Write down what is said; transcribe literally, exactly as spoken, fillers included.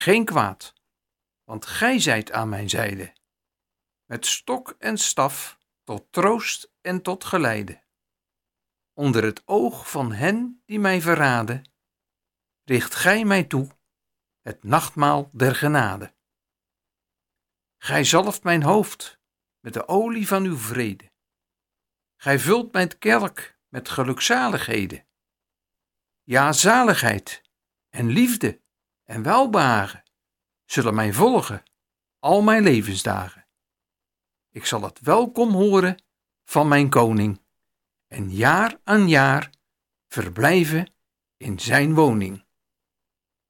geen kwaad, want gij zijt aan mijn zijde. Met stok en staf tot troost en tot geleide. Onder het oog van hen die mij verraden, richt gij mij toe het nachtmaal der genade. Gij zalft mijn hoofd met de olie van uw vrede. Gij vult mijn kelk met gelukzaligheden. Ja, zaligheid en liefde en welbehagen zullen mij volgen al mijn levensdagen. Ik zal het welkom horen van mijn koning en jaar aan jaar verblijven in zijn woning.